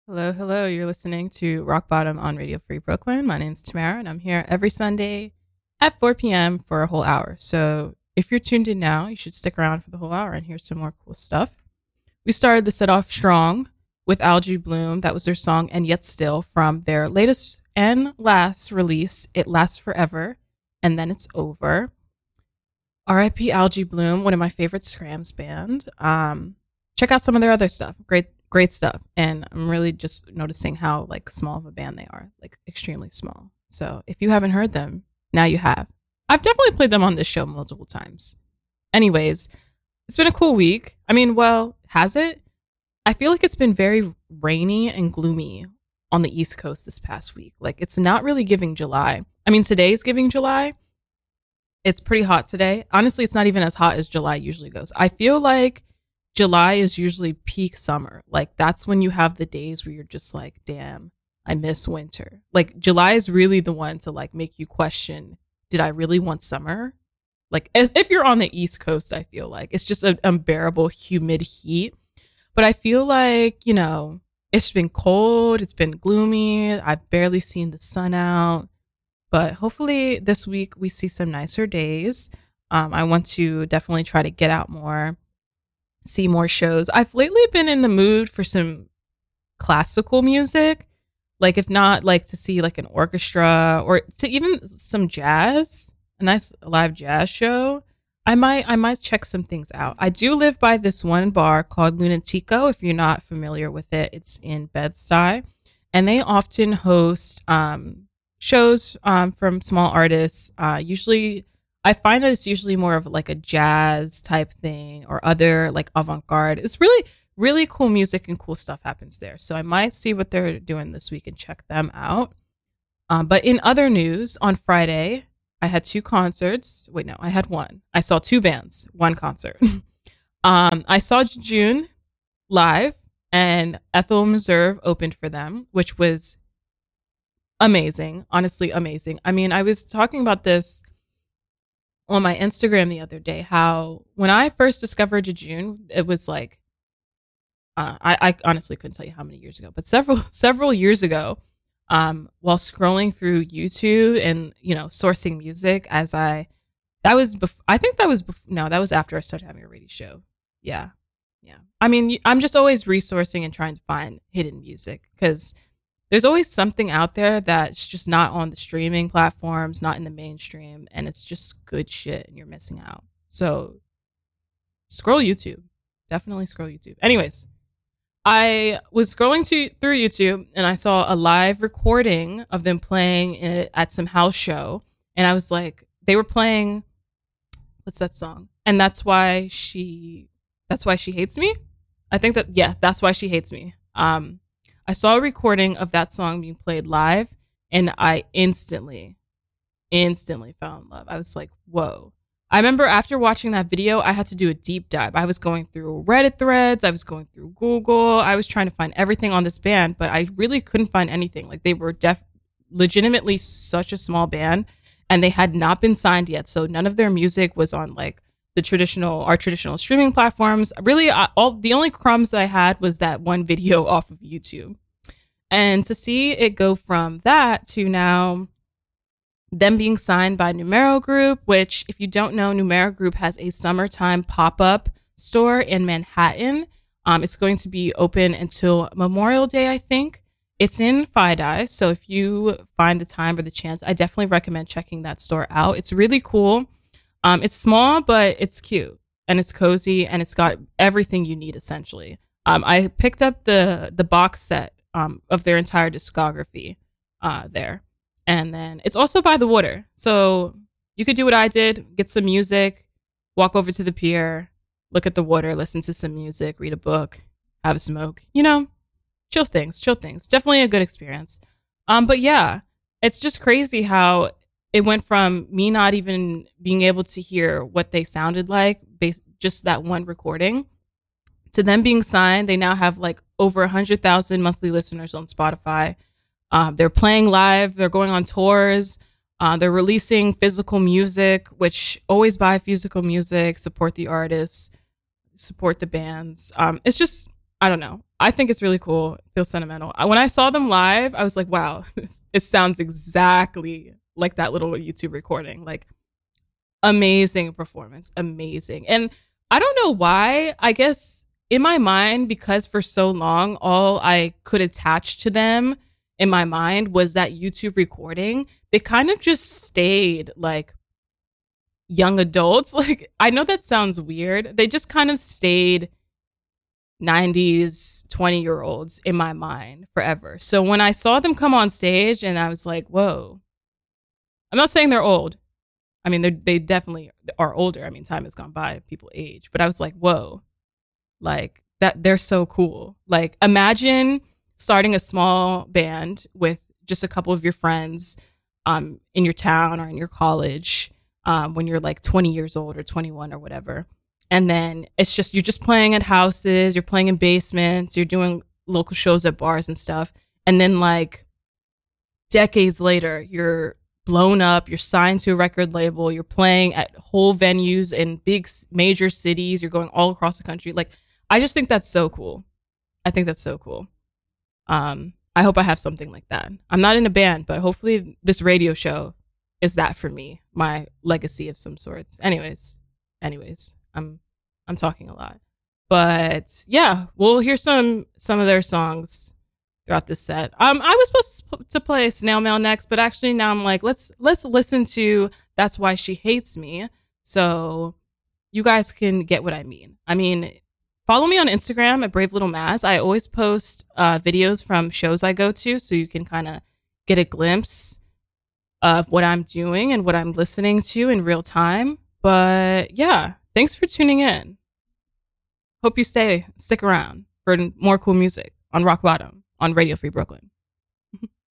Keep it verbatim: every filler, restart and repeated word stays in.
Hello, hello. You're listening to Rock Bottom on Radio Free Brooklyn. My name's Tamara, and I'm here every Sunday at four p.m. for a whole hour. So if you're tuned in now, you should stick around for the whole hour and hear some more cool stuff. We started the set off strong with Algae Bloom. That was their song, And Yet Still, from their latest and last release, It Lasts Forever, and Then It's Over. R I P Algae Bloom, one of my favorite Scrams band. Um, check out some of their other stuff. Great Great stuff. And I'm really just noticing how like small of a band they are, like extremely small. So if you haven't heard them, now you have. I've definitely played them on this show multiple times. Anyways, it's been a cool week. I mean, well, has it? I feel like it's been very rainy and gloomy on the East Coast this past week. Like it's not really giving July. I mean, today's giving July. It's pretty hot today. Honestly, it's not even as hot as July usually goes. I feel like July is usually peak summer. Like that's when you have the days where you're just like, damn, I miss winter. Like July is really the one to like make you question, did I really want summer? Like as if you're on the East Coast, I feel like it's just an unbearable humid heat. But I feel like, you know, it's been cold. It's been gloomy. I've barely seen the sun out. But hopefully this week we see some nicer days. Um, I want to definitely try to get out more, see more shows. I've lately been in the mood for some classical music, like if not like to see like an orchestra or to even some jazz, a nice live jazz show. I might I might check some things out. I do live by this one bar called Lunatico. If you're not familiar with it, it's in Bed-Stuy, and they often host um, shows um, from small artists. Uh, usually I find that it's usually more of like a jazz type thing or other like avant-garde. It's really, really cool music and cool stuff happens there. So I might see what they're doing this week and check them out. Um, but in other news, on Friday, I had two concerts. Wait, no, I had one. I saw two bands, one concert. um, I saw June live and Ethel Reserve opened for them, which was amazing. Honestly, amazing. I mean, I was talking about this on my Instagram the other day, how when I first discovered Jejune, it was like, uh, I, I honestly couldn't tell you how many years ago, but several, several years ago, um, while scrolling through YouTube and, you know, sourcing music as I, that was, bef- I think that was, bef- no, that was after I started having a radio show. Yeah. Yeah. I mean, I'm just always resourcing and trying to find hidden music because there's always something out there that's just not on the streaming platforms, not in the mainstream, and it's just good shit and you're missing out. So scroll YouTube. Definitely scroll YouTube. Anyways, I was scrolling to, through YouTube and I saw a live recording of them playing it at some house show. And I was like, they were playing, what's that song? And that's why she, that's why she hates me. I think that, yeah, that's why she hates me. Um, I saw a recording of that song being played live and I instantly, instantly fell in love. I was like, whoa. I remember after watching that video, I had to do a deep dive. I was going through Reddit threads. I was going through Google. I was trying to find everything on this band, but I really couldn't find anything. Like they were def- legitimately such a small band and they had not been signed yet. So none of their music was on like the traditional, our traditional streaming platforms. Really, I, all the only crumbs I had was that one video off of YouTube. And to see it go from that to now them being signed by Numero Group, which if you don't know, Numero Group has a summertime pop-up store in Manhattan. Um, it's going to be open until Memorial Day, I think. It's in FiDi, so if you find the time or the chance, I definitely recommend checking that store out. It's really cool. Um, it's small, but it's cute and it's cozy and it's got everything you need essentially. Um, I picked up the the box set um, of their entire discography uh, there, and then it's also by the water, so you could do what I did: get some music, walk over to the pier, look at the water, listen to some music, read a book, have a smoke. You know, chill things, chill things. Definitely a good experience. Um, but yeah, it's just crazy how it went from me not even being able to hear what they sounded like, based just that one recording, to them being signed. They now have like over one hundred thousand monthly listeners on Spotify. Um, they're playing live. They're going on tours. Uh, they're releasing physical music, which always buy physical music, support the artists, support the bands. Um, it's just, I don't know. I think it's really cool. It feels sentimental. When I saw them live, I was like, wow, it sounds exactly like that little YouTube recording. Like, amazing performance, amazing. And I don't know why. I guess in my mind, because for so long, all I could attach to them in my mind was that YouTube recording. They kind of just stayed like young adults. Like, I know that sounds weird. They just kind of stayed nineties twenty year olds in my mind forever. So when I saw them come on stage and I was like, whoa, I'm not saying they're old. I mean, they definitely are older. I mean, time has gone by, people age, but I was like, whoa, like that. They're so cool. Like, imagine starting a small band with just a couple of your friends um, in your town or in your college um, when you're like twenty years old or twenty-one or whatever. And then it's just, you're just playing at houses, you're playing in basements, you're doing local shows at bars and stuff. And then like decades later, you're blown up, you're signed to a record label, you're playing at whole venues in big major cities, you're going all across the country. Like, I just think that's so cool. I think that's so cool. Um, I hope I have something like that. I'm not in a band, but hopefully this radio show is that for me, my legacy of some sorts. Anyways, anyways. I'm I'm talking a lot, but yeah, we'll hear some some of their songs throughout this set. Um, I was supposed to play Snail Mail next, but actually now I'm like, let's let's listen to That's Why She Hates Me, so you guys can get what I mean. I mean, follow me on Instagram at Brave Little Maz. I always post uh, videos from shows I go to, so you can kind of get a glimpse of what I'm doing and what I'm listening to in real time. But yeah. Thanks for tuning in. Hope you stay, stick around for more cool music on Rock Bottom on Radio Free Brooklyn.